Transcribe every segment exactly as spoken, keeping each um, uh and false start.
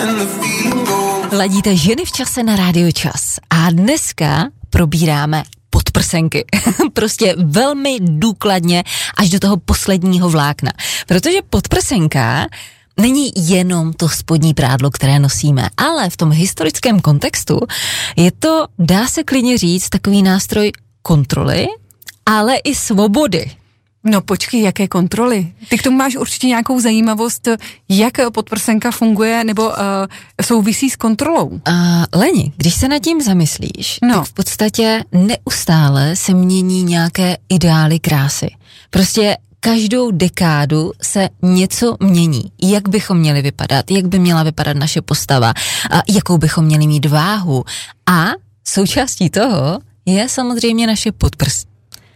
Ladíte Ženy v čase na Rádio Čas a dneska probíráme podprsenky. Prostě velmi důkladně až do toho posledního vlákna. Protože podprsenka není jenom to spodní prádlo, které nosíme, ale v tom historickém kontextu je to, dá se klidně říct, takový nástroj kontroly, ale i svobody. No počkej, jaké kontroly? Ty k tomu máš určitě nějakou zajímavost, jak podprsenka funguje nebo uh, souvisí s kontrolou. Uh, Leni, když se nad tím zamyslíš, no. tak v podstatě neustále se mění nějaké ideály krásy. Prostě každou dekádu se něco mění. Jak bychom měli vypadat, jak by měla vypadat naše postava, a jakou bychom měli mít váhu. A součástí toho je samozřejmě naše podprs.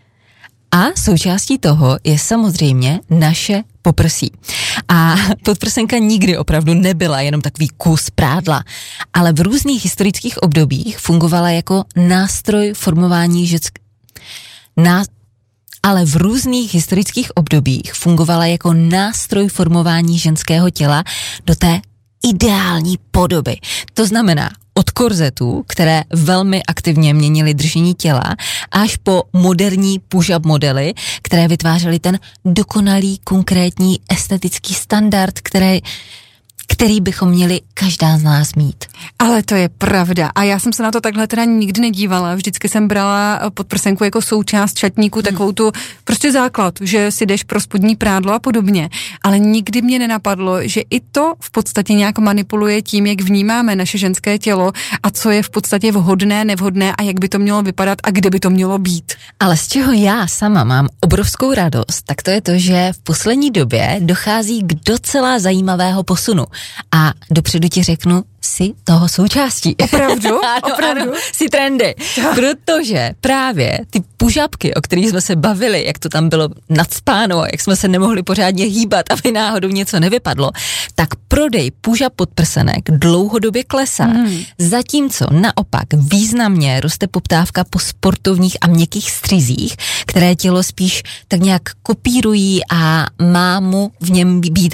A součástí toho je samozřejmě naše poprsí. A podprsenka nikdy opravdu nebyla jenom takový kus prádla, ale v různých historických obdobích fungovala jako nástroj formování žensk... Ná... ale v různých historických obdobích fungovala jako nástroj formování ženského těla do té ideální podoby. To znamená od korzetů, které velmi aktivně měnily držení těla, až po moderní push-up modely, které vytvářely ten dokonalý, konkrétní estetický standard, který, který bychom měli každá z nás mít. Ale to je pravda. A já jsem se na to takhle teda nikdy nedívala. Vždycky jsem brala podprsenku jako součást šatníku, takovou tu prostě základ, že si jdeš pro spodní prádlo a podobně. Ale nikdy mě nenapadlo, že i to v podstatě nějak manipuluje tím, jak vnímáme naše ženské tělo a co je v podstatě vhodné, nevhodné a jak by to mělo vypadat a kde by to mělo být. Ale z čeho já sama mám obrovskou radost, tak to je to, že v poslední době dochází k docela zajímavého posunu. A dopředu ti řeknu, si toho součástí. Opravdu? ano, Opravdu? Ano, si trendy. Protože právě ty pužapky, o kterých jsme se bavili, jak to tam bylo nacpáno, jak jsme se nemohli pořádně hýbat, aby náhodou něco nevypadlo, tak prodej pužap podprsenek dlouhodobě klesá. Hmm. Zatímco naopak významně roste poptávka po sportovních a měkkých střizích, které tělo spíš tak nějak kopírují a má mu v něm být,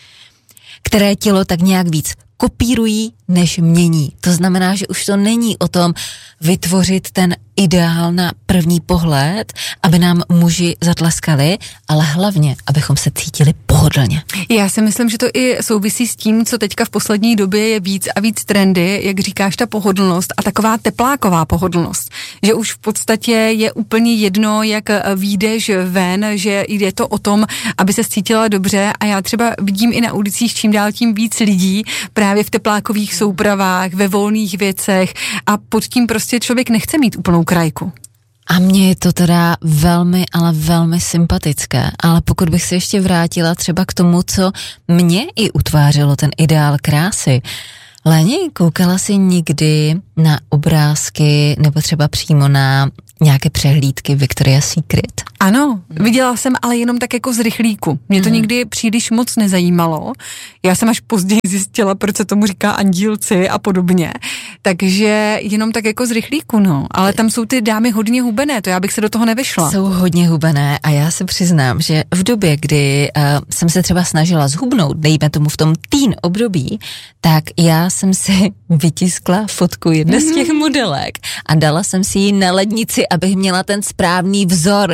které tělo tak nějak víc kopírují, než mění. To znamená, že už to není o tom vytvořit ten ideál na první pohled, aby nám muži zatleskali, ale hlavně, abychom se cítili pohodlně. Já si myslím, že to i souvisí s tím, co teďka v poslední době je víc a víc trendy, jak říkáš, ta pohodlnost a taková tepláková pohodlnost. Že už v podstatě je úplně jedno, jak vyjdeš ven, že jde to o tom, aby se cítila dobře a já třeba vidím i na ulicích čím dál tím víc lidí právě v teplákových soupravách, ve volných věcech a pod tím prostě člověk nechce mít úplnou krajku. A mně je to teda velmi, ale velmi sympatické, ale pokud bych se ještě vrátila třeba k tomu, co mě i utvářelo ten ideál krásy. Leni, koukala jsi někdy na obrázky nebo třeba přímo na nějaké přehlídky Victoria's Secret? Ano, viděla jsem, ale jenom tak jako z rychlíku. Mě to hmm. nikdy příliš moc nezajímalo. Já jsem až později zjistila, proč se tomu říká andílci a podobně. Takže jenom tak jako z rychlíku, no. Ale tam jsou ty dámy hodně hubené, to já bych se do toho nevešla. Jsou hodně hubené a já se přiznám, že v době, kdy uh, jsem se třeba snažila zhubnout, dejme tomu v tom teen období, tak já jsem si vytiskla fotku jedné z těch modelek a dala jsem si ji na lednici, abych měla ten správný vzor.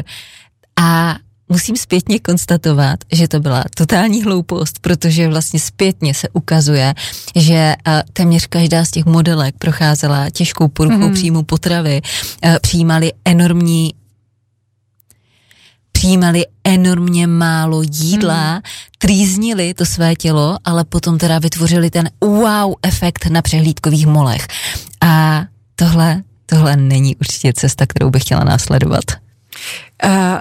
A musím zpětně konstatovat, že to byla totální hloupost, protože vlastně zpětně se ukazuje, že uh, téměř každá z těch modelek procházela těžkou poruchou mm. příjmu potravy, uh, přijímali enormní přijímali enormně málo jídla, mm. trýznili to své tělo, ale potom teda vytvořili ten wow efekt na přehlídkových molech. A tohle, tohle není určitě cesta, kterou bych chtěla následovat. Uh.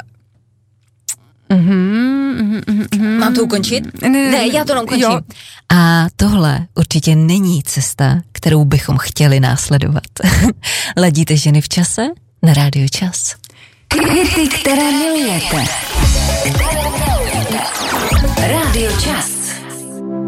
Mm-hmm, mm-hmm, mm-hmm. Mám to ukončit? Ne, ne, ne já to ukončím. Jo. A tohle určitě není cesta, kterou bychom chtěli následovat. Ladíte Ženy v čase na Rádio Čas. Hity, které milujete. Rádio Čas.